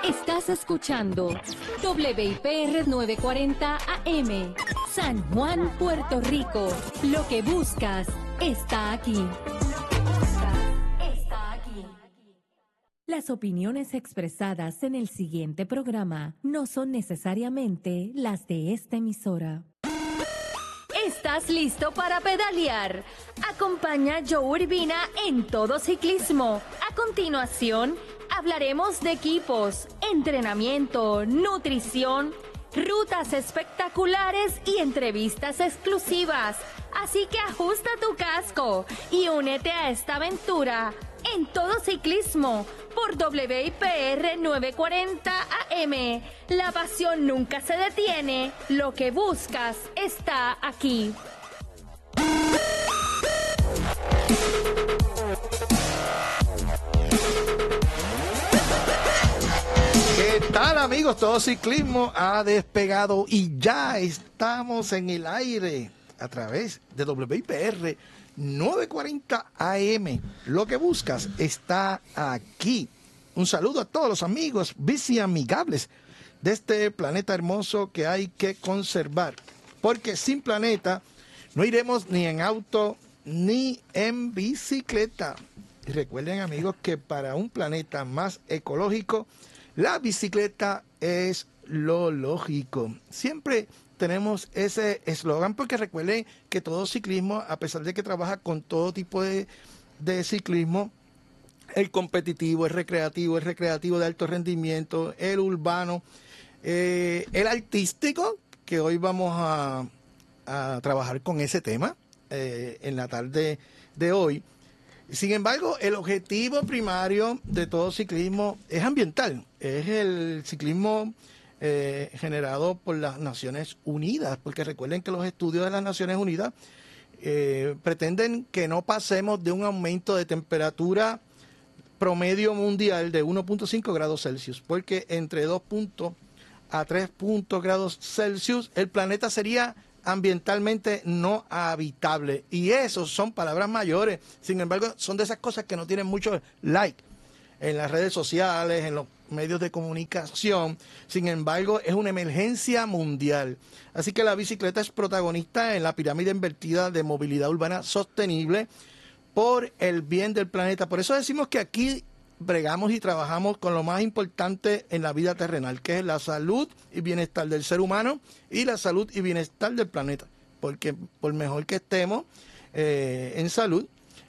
Estás escuchando WIPR 940 AM, San Juan, Puerto Rico. Lo que buscas está aquí. Las opiniones expresadas en el siguiente programa no son necesariamente las de esta emisora. ¿Estás listo para pedalear? Acompaña a Joe Urbina en Todo Ciclismo. A continuación, hablaremos de equipos, entrenamiento, nutrición, rutas espectaculares y entrevistas exclusivas. Así que ajusta tu casco y únete a esta aventura en Todo Ciclismo por WIPR 940 AM. La pasión nunca se detiene. Lo que buscas está aquí. ¿Qué tal, amigos? Todo Ciclismo ha despegado y ya estamos en el aire a través de WIPR 940 AM. Lo que buscas está aquí. Un saludo a todos los amigos bici amigables de este planeta hermoso que hay que conservar, porque sin planeta no iremos ni en auto ni en bicicleta. Y recuerden, amigos, que para un planeta más ecológico, la bicicleta es lo lógico. Siempre tenemos ese eslogan, porque recuerden que todo ciclismo, a pesar de que trabaja con todo tipo de ciclismo, el competitivo, el recreativo de alto rendimiento, el urbano, el artístico, que hoy vamos a trabajar con ese tema en la tarde de hoy. Sin embargo, el objetivo primario de todo ciclismo es ambiental, es el ciclismo generado por las Naciones Unidas, porque recuerden que los estudios de las Naciones Unidas pretenden que no pasemos de un aumento de temperatura promedio mundial de 1.5 grados Celsius, porque entre 2 a 3 grados Celsius el planeta sería ambientalmente no habitable. Y eso son palabras mayores. Sin embargo, son de esas cosas que no tienen mucho like en las redes sociales, en los medios de comunicación. Sin embargo, es una emergencia mundial. Así que la bicicleta es protagonista en la pirámide invertida de movilidad urbana sostenible por el bien del planeta. Por eso decimos que aquí bregamos y trabajamos con lo más importante en la vida terrenal, que es la salud y bienestar del ser humano y la salud y bienestar del planeta. Porque por mejor que estemos en salud,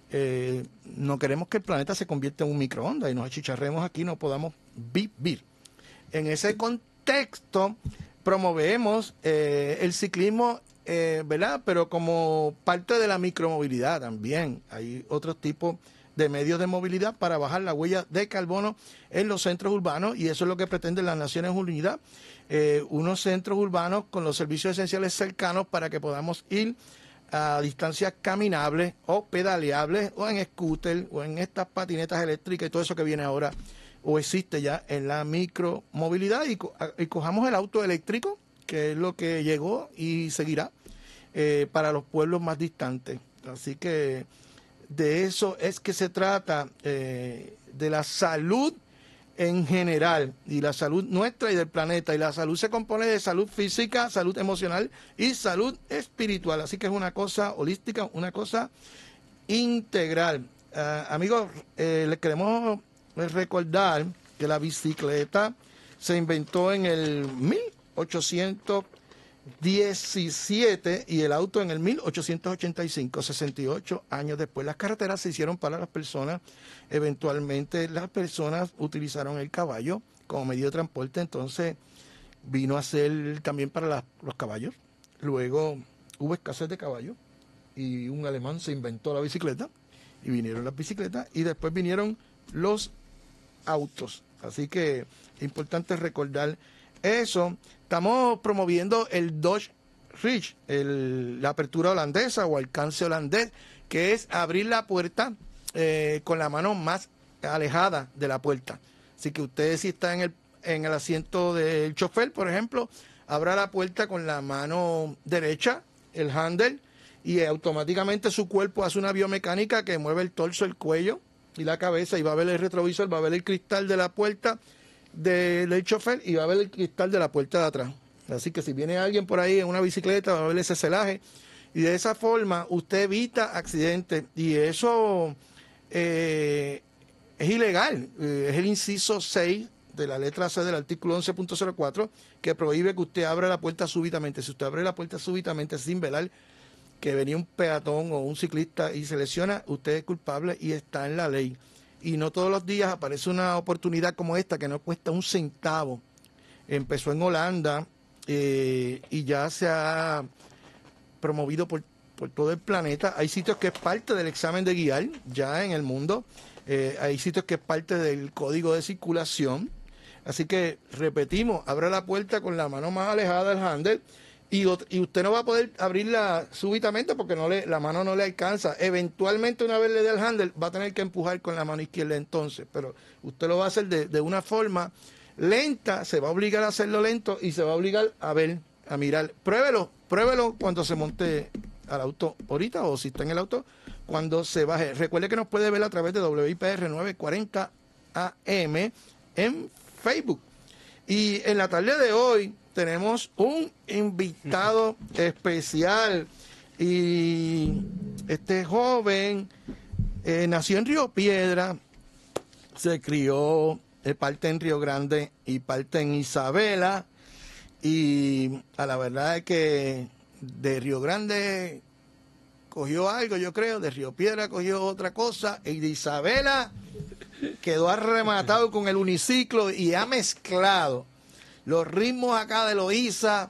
no queremos que el planeta se convierta en un microondas y nos achicharremos aquí y no podamos vivir. En ese contexto, promovemos el ciclismo, ¿verdad? Pero como parte de la micromovilidad también. Hay otros tipos de medios de movilidad para bajar la huella de carbono en los centros urbanos, y eso es lo que pretenden las Naciones Unidas, unos centros urbanos con los servicios esenciales cercanos para que podamos ir a distancias caminables o pedaleables o en scooter o en estas patinetas eléctricas y todo eso que viene ahora o existe ya en la micromovilidad, y cojamos el auto eléctrico, que es lo que llegó y seguirá para los pueblos más distantes. Así que de eso es que se trata, de la salud en general, y la salud nuestra y del planeta. Y la salud se compone de salud física, salud emocional y salud espiritual. Así que es una cosa holística, una cosa integral. Amigos, les queremos recordar que la bicicleta se inventó en el 1817 y el auto en el 1885, 68 años después. Las carreteras se hicieron para las personas. Eventualmente las personas utilizaron el caballo como medio de transporte, entonces vino a ser también para los caballos. Luego hubo escasez de caballos y un alemán se inventó la bicicleta y vinieron las bicicletas, y después vinieron los autos. Así que es importante recordar eso. Estamos promoviendo el Dodge Ridge, la apertura holandesa o alcance holandés, que es abrir la puerta con la mano más alejada de la puerta. Así que usted, si está en el asiento del chofer, por ejemplo, abra la puerta con la mano derecha, el handle, y automáticamente su cuerpo hace una biomecánica que mueve el torso, el cuello y la cabeza, y va a ver el retrovisor, va a ver el cristal de la puerta, del chofer y va a ver el cristal de la puerta de atrás. Así que si viene alguien por ahí en una bicicleta, va a ver ese celaje. Y de esa forma usted evita accidentes. Y eso es ilegal. Es el inciso 6 de la letra C del artículo 11.04 que prohíbe que usted abra la puerta súbitamente. Si usted abre la puerta súbitamente sin velar que venía un peatón o un ciclista y se lesiona, usted es culpable y está en la ley. Y no todos los días aparece una oportunidad como esta que no cuesta un centavo. Empezó en Holanda y ya se ha promovido por todo el planeta. Hay sitios que es parte del examen de guiar ya en el mundo. Hay sitios que es parte del código de circulación. Así que, repetimos, abra la puerta con la mano más alejada del handle y usted no va a poder abrirla súbitamente porque la mano no le alcanza. Eventualmente, una vez le dé el handle, va a tener que empujar con la mano izquierda entonces. Pero usted lo va a hacer de una forma lenta, se va a obligar a hacerlo lento y se va a obligar a ver, a mirar. Pruébelo cuando se monte al auto ahorita o si está en el auto, cuando se baje. Recuerde que nos puede ver a través de WIPR 940 AM en Facebook. Y en la tarde de hoy tenemos un invitado especial. Y este joven nació en Río Piedra, se crió parte en Río Grande y parte en Isabela. Y a la verdad es que de Río Grande cogió algo, yo creo, de Río Piedra cogió otra cosa, y de Isabela quedó arrematado con el uniciclo y ha mezclado los ritmos acá de Loíza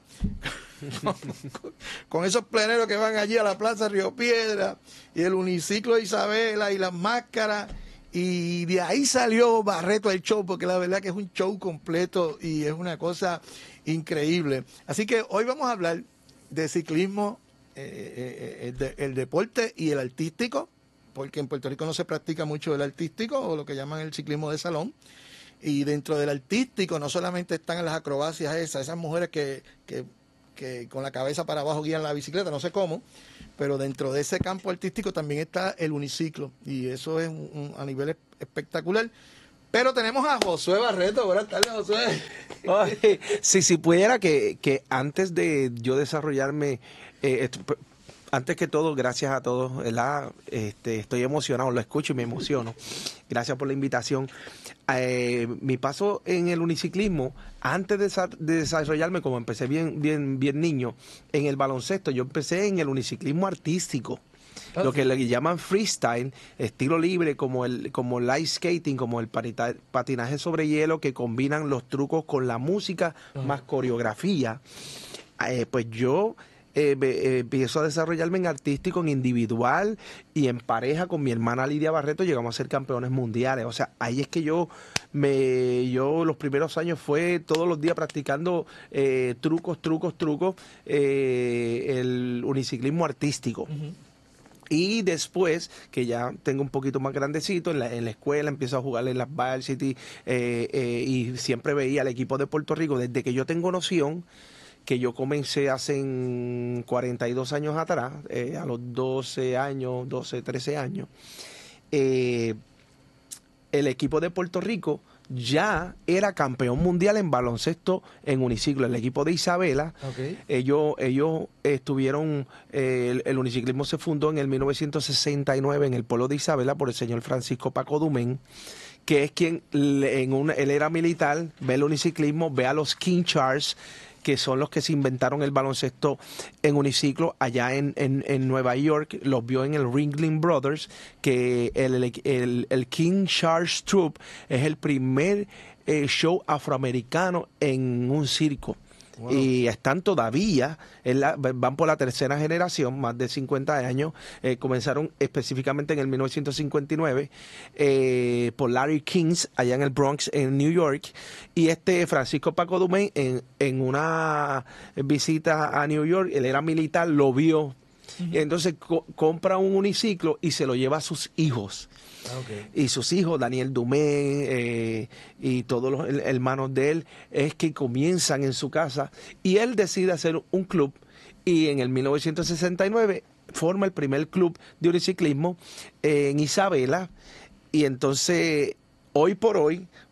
con esos pleneros que van allí a la Plaza Río Piedra y el uniciclo de Isabela y las máscaras. Y de ahí salió Barreto el show, porque la verdad que es un show completo y es una cosa increíble. Así que hoy vamos a hablar de ciclismo, el deporte y el artístico, porque en Puerto Rico no se practica mucho el artístico o lo que llaman el ciclismo de salón. Y dentro del artístico no solamente están las acrobacias esas mujeres que con la cabeza para abajo guían la bicicleta, no sé cómo, pero dentro de ese campo artístico también está el uniciclo y eso es a nivel espectacular. Pero tenemos a Josué Barreto. Buenas tardes, Josué. Oye, si pudiera que antes de yo desarrollarme, antes que todo, gracias a todos, ¿verdad? Estoy emocionado, lo escucho y me emociono. Gracias por la invitación. Mi paso en el uniciclismo, antes de desarrollarme, como empecé bien niño, en el baloncesto, yo empecé en el uniciclismo artístico. Lo que le llaman freestyle, estilo libre, como el light skating, como el patinaje sobre hielo, que combinan los trucos con la música más coreografía. Pues yo empiezo a desarrollarme en artístico, en individual y en pareja con mi hermana Lidia Barreto. Llegamos a ser campeones mundiales. O sea, ahí es que yo los primeros años fue todos los días practicando trucos, el uniciclismo artístico. Y después, que ya tengo un poquito más grandecito, en la escuela empiezo a jugar en las varsity y siempre veía al equipo de Puerto Rico. Desde que yo tengo noción, que yo comencé hace 42 años atrás, a los 12, 13 años, el equipo de Puerto Rico ya era campeón mundial en baloncesto en uniciclo. El equipo de Isabela, okay. ellos estuvieron, el uniciclismo se fundó en el 1969 en el pueblo de Isabela por el señor Francisco Paco Dumén, que es quien él era militar, ve el uniciclismo, ve a los King Charles, que son los que se inventaron el baloncesto en uniciclo allá en Nueva York. Los vio en el Ringling Brothers, que el King Charles Troop es el primer show afroamericano en un circo. Wow. Y están todavía, van por la tercera generación, más de 50 años. Comenzaron específicamente en el 1959 por Larry Kings, allá en el Bronx, en New York. Y Francisco Paco Dumén, en una visita a New York, él era militar, lo vio. Y entonces compra un uniciclo y se lo lleva a sus hijos. Okay. Y sus hijos, Daniel Dumén y todos los hermanos de él, es que comienzan en su casa y él decide hacer un club y en el 1969 forma el primer club de uniciclismo en Isabela. Y entonces, hoy por hoy,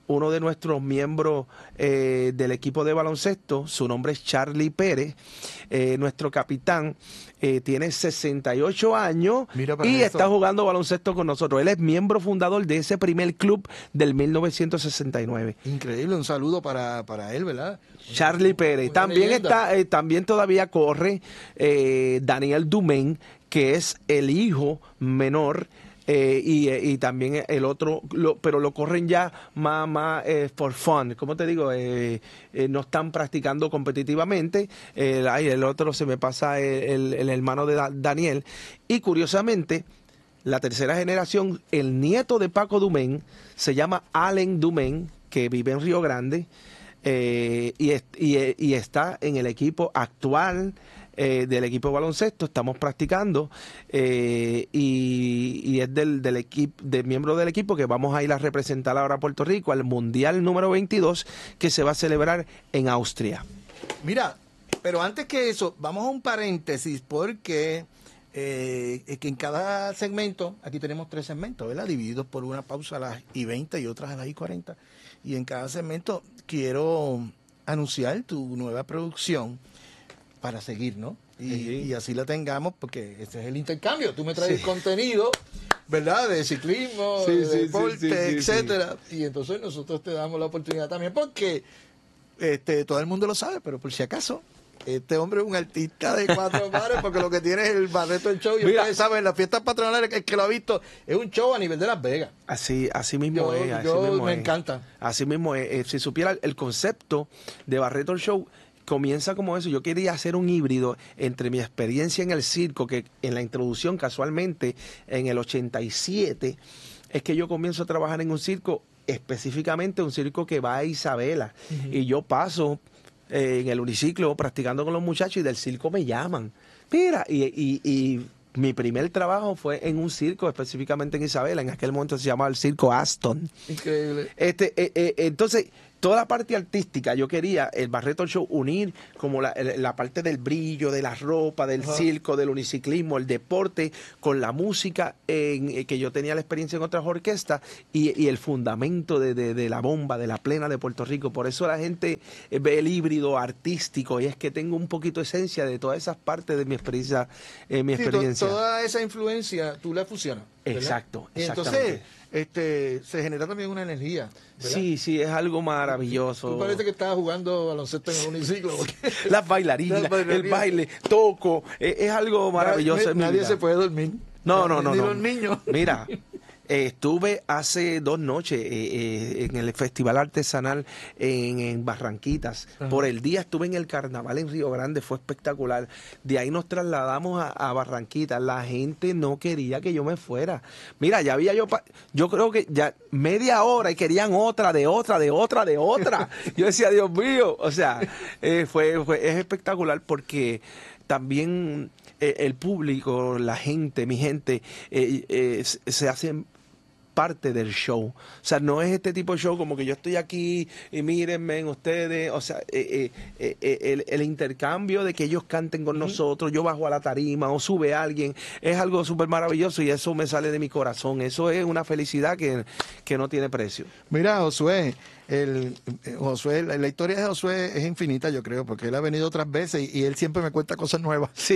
uno de nuestros miembros del equipo de baloncesto, su nombre es Charlie Pérez, nuestro capitán, tiene 68 años y está jugando baloncesto con nosotros. Él es miembro fundador de ese primer club del 1969. Increíble, un saludo para él, ¿verdad? Charlie Pérez. También también todavía corre Daniel Dumain, que es el hijo menor. Y también el otro, pero lo corren ya más for fun, ¿cómo te digo? No están practicando competitivamente. El otro se me pasa el hermano de Daniel. Y curiosamente, la tercera generación, el nieto de Paco Dumain, se llama Allen Dumain, que vive en Río Grande, y está en el equipo actual del equipo de baloncesto. Estamos practicando y es del equipo, de miembro del equipo que vamos a ir a representar ahora a Puerto Rico al Mundial número 22 que se va a celebrar en Austria. Mira, pero antes que eso, vamos a un paréntesis porque que en cada segmento, aquí tenemos 3 segmentos, ¿verdad? Divididos por una pausa a las y 20 y otras a las y 40. Y en cada segmento quiero anunciar tu nueva producción para seguir, ¿no? Y así la tengamos, porque ese es el intercambio. Tú me traes contenido, ¿verdad? De ciclismo, de deporte, etcétera. Y entonces nosotros te damos la oportunidad también, porque todo el mundo lo sabe, pero por si acaso, este hombre es un artista de 4 pares, porque lo que tiene es el Barreto Show. Y ustedes saben, las fiestas patronales, el que lo ha visto, es un show a nivel de Las Vegas. Así mismo es. Me encanta. Así mismo es. Si supiera el concepto de Barreto Show, comienza como eso. Yo quería hacer un híbrido entre mi experiencia en el circo, que en la introducción casualmente en el 87 es que yo comienzo a trabajar en un circo, específicamente un circo que va a Isabela. Y yo paso en el uniciclo practicando con los muchachos y del circo me llaman. Mira, y mi primer trabajo fue en un circo, específicamente en Isabela. En aquel momento se llamaba el Circo Aston. Increíble. Entonces, toda la parte artística, yo quería el Barreto Show unir como la parte del brillo, de la ropa, del circo, del uniciclismo, el deporte, con la música, que yo tenía la experiencia en otras orquestas, y el fundamento de la bomba, de la plena de Puerto Rico. Por eso la gente ve el híbrido artístico, y es que tengo un poquito de esencia de todas esas partes de mi experiencia. Toda esa influencia tú la fusionas, ¿verdad? Exacto, y entonces se genera también una energía, ¿verdad? Sí, es algo maravilloso. Tú parece que estabas jugando baloncesto en el uniciclo. Las bailarinas, el baile, toco, es algo maravilloso. Nadie se puede dormir. No. Ni los niños. Mira, estuve hace 2 noches en el Festival Artesanal en Barranquitas. Por el día estuve en el Carnaval en Río Grande, fue espectacular. De ahí nos trasladamos a Barranquitas. La gente no quería que yo me fuera. Mira, ya había yo creo que ya media hora y querían otra. Yo decía, Dios mío, o sea, es espectacular porque también el público, la gente, mi gente, se hacen parte del show. O sea, no es este tipo de show como que yo estoy aquí y mírenme ustedes. O sea, el intercambio de que ellos canten con nosotros, yo bajo a la tarima o sube alguien, es algo súper maravilloso y eso me sale de mi corazón. Eso es una felicidad que no tiene precio. Mira, Josué, la historia de Josué es infinita, yo creo, porque él ha venido otras veces y él siempre me cuenta cosas nuevas. Sí.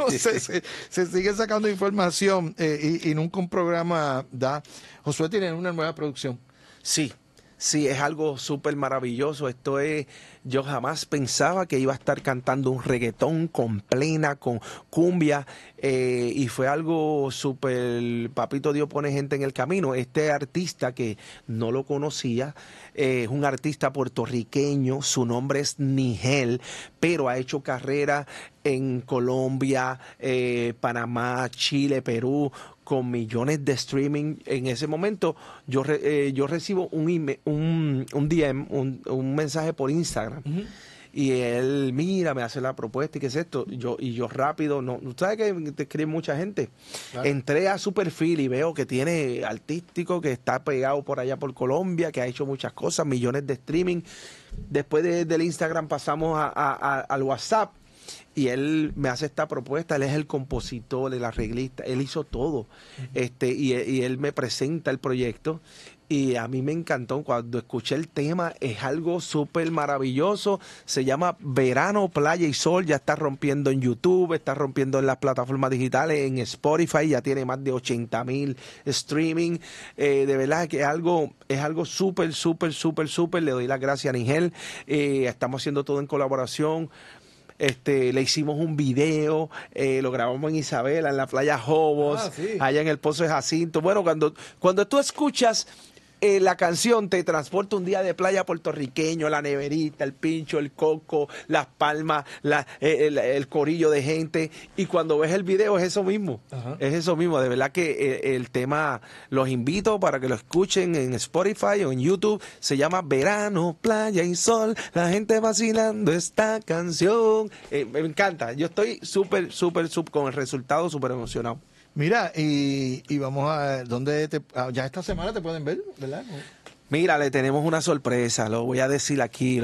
Se sigue sacando información y nunca un programa da. Josué tiene una nueva producción. Sí, es algo súper maravilloso. Yo jamás pensaba que iba a estar cantando un reggaetón con plena, con cumbia, y fue algo súper, papito Dios pone gente en el camino. Este artista que no lo conocía, es un artista puertorriqueño, su nombre es Nigel, pero ha hecho carrera en Colombia, Panamá, Chile, Perú, con millones de streaming. En ese momento yo recibo un DM, un mensaje por Instagram. Y él, mira, me hace la propuesta y qué es esto. Y yo rápido, no, ¿sabes que te escribe mucha gente? Claro. Entré a su perfil y veo que tiene artístico, que está pegado por allá por Colombia, que ha hecho muchas cosas, millones de streaming. Después del Instagram pasamos al WhatsApp. Y él me hace esta propuesta, él es el compositor, el arreglista, él hizo todo. Y él me presenta el proyecto y a mí me encantó cuando escuché el tema. Es algo súper maravilloso. Se llama Verano, Playa y Sol. Ya está rompiendo en YouTube, está rompiendo en las plataformas digitales, en Spotify. Ya tiene más de 80,000 streaming. De verdad que es algo súper, súper, súper, súper. Le doy las gracias a Nigel. Estamos haciendo todo en colaboración. Le hicimos un video, lo grabamos en Isabela, en la playa Jobos, sí. allá en el Pozo de Jacinto. Bueno, cuando tú escuchas la canción, te transporta un día de playa puertorriqueño, la neverita, el pincho, el coco, las palmas, el corillo de gente. Y cuando ves el video es eso mismo. Ajá. Es eso mismo. De verdad que el tema, los invito para que lo escuchen en Spotify o en YouTube. Se llama Verano, Playa y Sol. La gente vacilando esta canción. Me encanta. Yo estoy súper con el resultado, súper emocionado. Mira, y vamos a... ya esta semana te pueden ver, ¿verdad? Mira, le tenemos una sorpresa, lo voy a decir aquí.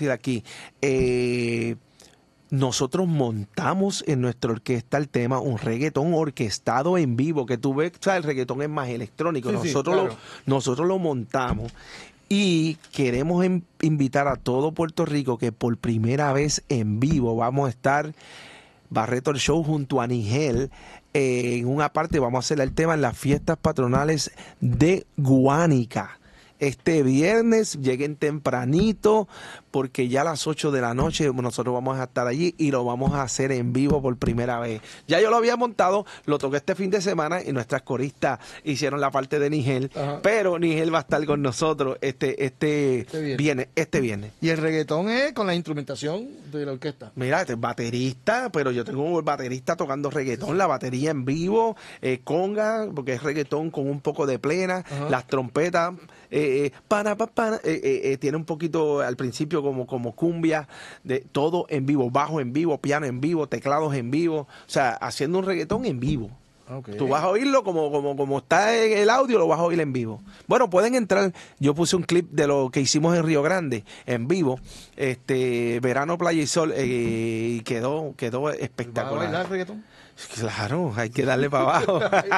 Nosotros montamos en nuestra orquesta el tema, un reggaetón orquestado en vivo, que tú ves, ¿sabes? El reggaetón es más electrónico. Sí, claro. Nosotros lo montamos. Y queremos invitar a todo Puerto Rico que por primera vez en vivo vamos a estar Barreto el Show junto a Nigel. En una parte vamos a hacer el tema en las fiestas patronales de Guánica. Este viernes lleguen tempranito porque ya a las 8 de la noche nosotros vamos a estar allí y lo vamos a hacer en vivo por primera vez. Ya yo lo había montado, lo toqué este fin de semana y nuestras coristas hicieron la parte de Nigel. Ajá. Pero Nigel va a estar con nosotros este viernes. ¿Y el reggaetón es con la instrumentación de la orquesta? Mira, este es baterista, pero yo tengo un baterista tocando reggaetón, la batería en vivo, conga, porque es reggaetón con un poco de plena, ajá, las trompetas, tiene un poquito al principio como cumbia, de todo en vivo, bajo en vivo, piano en vivo, teclados en vivo, o sea, haciendo un reggaetón en vivo. Okay. Tú vas a oírlo como está en el audio, lo vas a oír en vivo. Bueno, pueden entrar. Yo puse un clip de lo que hicimos en Río Grande en vivo, Verano, Playa y Sol, y quedó espectacular. ¿Vas a bailar reggaetón? Claro, hay que darle para abajo.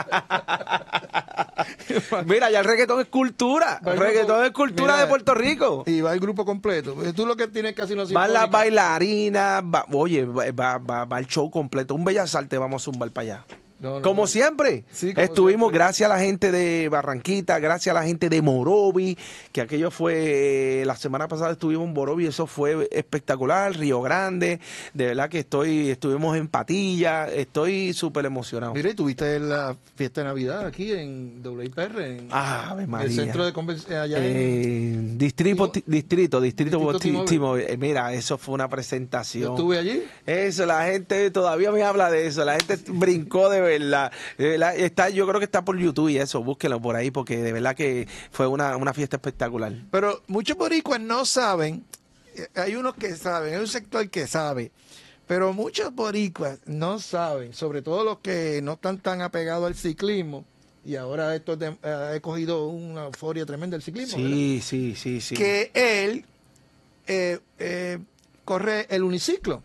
Mira, ya el reggaetón es cultura. El reggaetón es cultura, mira, de Puerto Rico. Y va el grupo completo. Tú lo que tienes casi no. Van las bailarinas, va el show completo. Un Bellas Artes vamos a zumbar para allá. Como siempre, sí, estuvimos siempre. Gracias a la gente de Barranquita, gracias a la gente de Morovi, que aquello fue, la semana pasada estuvimos en Morovi, eso fue espectacular, Río Grande, de verdad que estuvimos en Patilla, estoy súper emocionado. Mire, ¿tuviste la fiesta de Navidad aquí en WIPR? Ave María. El centro de convención allá en... Distrito Timo. Mira, eso fue una presentación. ¿Yo estuve allí? Eso, la gente todavía me habla de eso, la gente brincó de verdad. Yo creo que está por YouTube y eso, búsquenlo por ahí porque de verdad que fue una fiesta espectacular. Pero muchos boricuas no saben, hay unos que saben, hay un sector que sabe, pero muchos boricuas no saben, sobre todo los que no están tan apegados al ciclismo, y ahora esto ha cogido una euforia tremenda el ciclismo. Sí. Que él corre el uniciclo.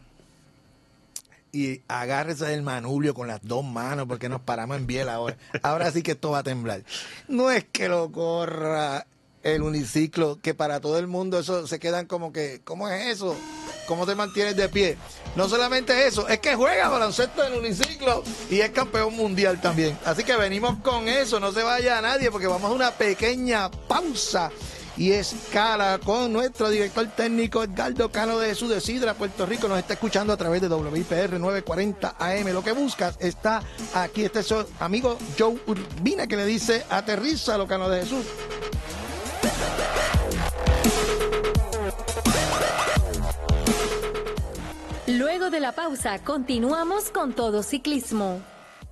Y agárrese del manubrio con las dos manos porque nos paramos en biel ahora. Ahora sí que esto va a temblar. No es que lo corra el uniciclo, que para todo el mundo eso se quedan como que, ¿cómo es eso? ¿Cómo te mantienes de pie? No solamente eso, es que juega baloncesto en el uniciclo y es campeón mundial también. Así que venimos con eso, no se vaya a nadie porque vamos a una pequeña pausa. Y escala con nuestro director técnico Edgardo Cano de Jesús de Sidra, Puerto Rico. Nos está escuchando a través de WIPR 940 AM. Lo que buscas está aquí. Este es su amigo Joe Urbina que le dice: aterriza lo Cano de Jesús. Luego de la pausa, continuamos con Todo Ciclismo.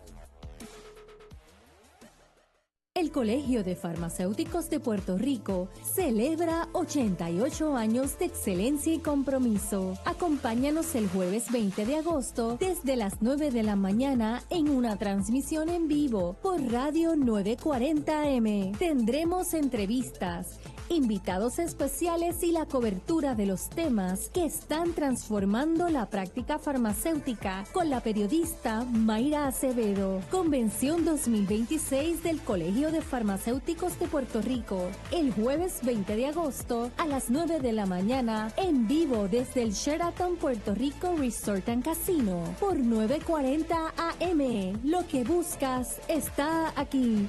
El Colegio de Farmacéuticos de Puerto Rico celebra 88 años de excelencia y compromiso. Acompáñanos el jueves 20 de agosto desde las 9 de la mañana en una transmisión en vivo por Radio 940 AM. Tendremos entrevistas, invitados especiales y la cobertura de los temas que están transformando la práctica farmacéutica con la periodista Mayra Acevedo. Convención 2026 del Colegio de Farmacéuticos de Puerto Rico, el jueves 20 de agosto a las 9 de la mañana, en vivo desde el Sheraton Puerto Rico Resort and Casino, por 940 AM. Lo que buscas está aquí.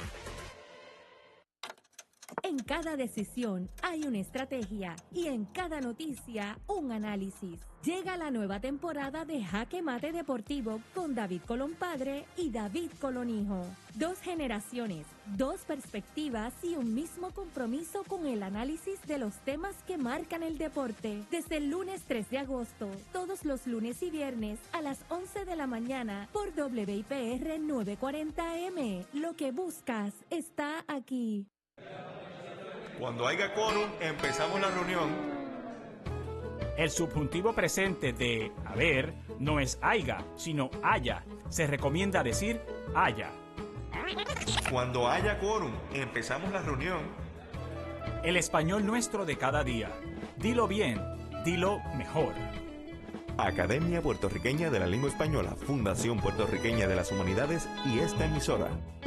En cada decisión hay una estrategia y en cada noticia un análisis. Llega la nueva temporada de Jaque Mate Deportivo con David Colón Padre y David Colón Hijo. 2 generaciones, 2 perspectivas y un mismo compromiso con el análisis de los temas que marcan el deporte. Desde el lunes 3 de agosto, todos los lunes y viernes a las 11 de la mañana por WIPR 940M. Lo que buscas está aquí. Cuando haya quórum, empezamos la reunión. El subjuntivo presente de haber no es haiga, sino haya. Se recomienda decir haya. Cuando haya quórum, empezamos la reunión. El español nuestro de cada día. Dilo bien, dilo mejor. Academia Puertorriqueña de la Lengua Española, Fundación Puertorriqueña de las Humanidades y esta emisora.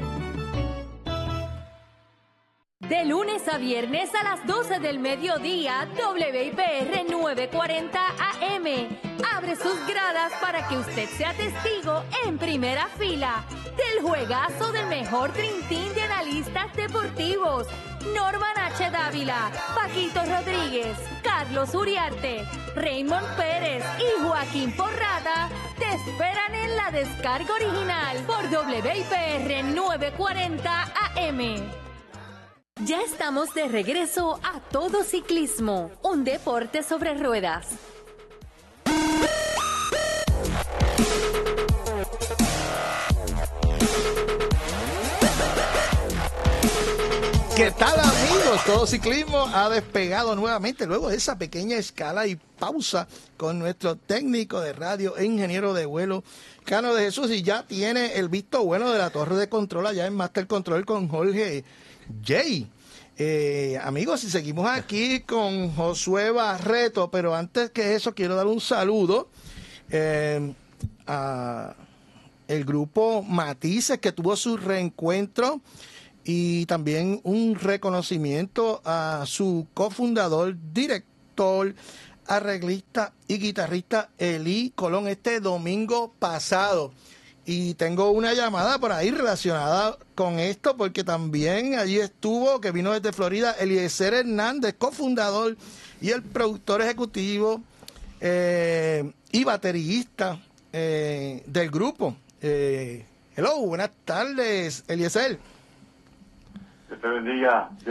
De lunes a viernes a las 12 del mediodía, WIPR 940 AM abre sus gradas para que usted sea testigo en primera fila del juegazo del mejor trintín de analistas deportivos. Norman H. Dávila, Paquito Rodríguez, Carlos Uriarte, Raymond Pérez y Joaquín Porrata te esperan en la descarga original por WIPR 940 AM. Ya estamos de regreso a Todo Ciclismo, un deporte sobre ruedas. ¿Qué tal, amigos? Todo Ciclismo ha despegado nuevamente luego de esa pequeña escala y pausa con nuestro técnico de radio e ingeniero de vuelo, Cano de Jesús, y ya tiene el visto bueno de la torre de control allá en Master Control con Jorge J. Amigos, y seguimos aquí con Josué Barreto, pero antes que eso quiero dar un saludo a el grupo Matices, que tuvo su reencuentro, y también un reconocimiento a su cofundador, director, arreglista y guitarrista Eli Colón este domingo pasado. Y tengo una llamada por ahí relacionada con esto, porque también allí estuvo, que vino desde Florida, Eliezer Hernández, cofundador y el productor ejecutivo y baterista del grupo. Hello, buenas tardes, Eliezer. Que te bendiga.